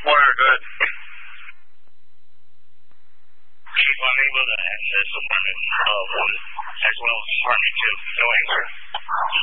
We're good. Chief, I'm able to access apartment 1, as well as apartment 2. No answer.